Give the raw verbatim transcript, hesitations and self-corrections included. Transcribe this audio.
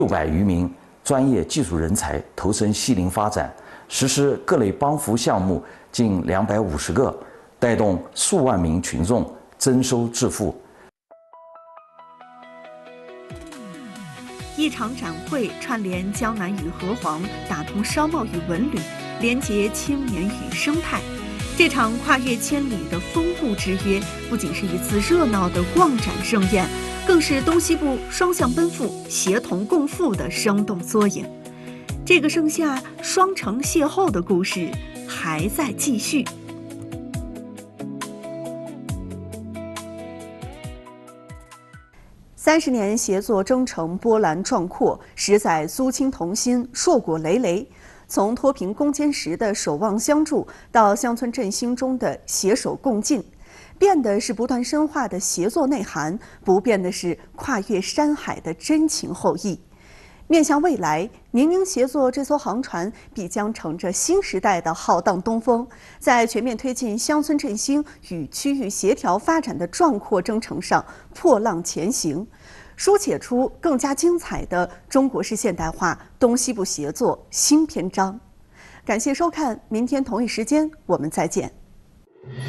六百余名专业技术人才投身西林发展，实施各类帮扶项目近两百五十个，带动数万名群众增收致富。 一场展会串联江南与河湟，打通商贸与文旅，连结青年与生态。这场跨越千里的风物之约，不仅是一次热闹的逛展盛宴，更是东西部双向奔赴、协同共富的生动缩影。这个盛夏双城邂逅的故事还在继续。三十年协作征程波澜壮阔，十载苏青同心硕果累累。从脱贫攻坚时的守望相助，到乡村振兴中的携手共进，变的是不断深化的协作内涵，不变的是跨越山海的真情厚谊。面向未来，宁宁协作这艘航船必将乘着新时代的浩荡东风，在全面推进乡村振兴与区域协调发展的壮阔征程上破浪前行，书写出更加精彩的中国式现代化东西部协作新篇章。感谢收看，明天同一时间我们再见。